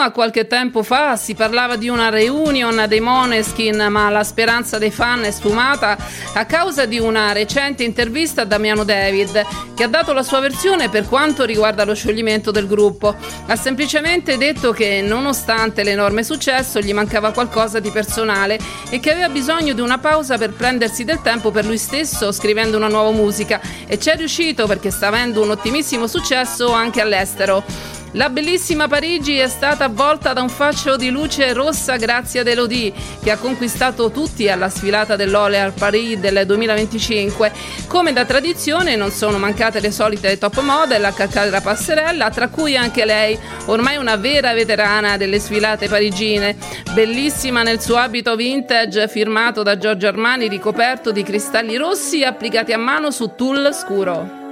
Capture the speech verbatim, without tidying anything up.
a qualche tempo fa si parlava di una reunion dei Måneskin, ma la speranza dei fan è sfumata a causa di una recente intervista a Damiano David, che ha dato la sua versione per quanto riguarda lo scioglimento del gruppo. Ha semplicemente detto che nonostante l'enorme successo gli mancava qualcosa di personale e che aveva bisogno di una pausa per prendersi del tempo per lui stesso scrivendo una nuova musica, e ci è riuscito perché sta avendo un ottimissimo successo anche all'estero. La bellissima Parigi è stata avvolta da un fascio di luce rossa grazie ad Elodie, che ha conquistato tutti alla sfilata dell'Orléans Paris del duemilaventicinque. Come da tradizione non sono mancate le solite top model a calcare la passerella, tra cui anche lei, ormai una vera veterana delle sfilate parigine, bellissima nel suo abito vintage firmato da Giorgio Armani ricoperto di cristalli rossi applicati a mano su tulle scuro.